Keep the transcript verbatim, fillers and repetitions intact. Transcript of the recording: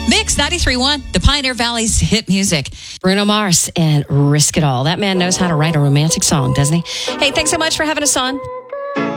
Mix ninety-three point one, the Pioneer Valley's hit music. Bruno Mars and Risk It All. That man knows how to write a romantic song, doesn't he? Hey, thanks so much for having us on.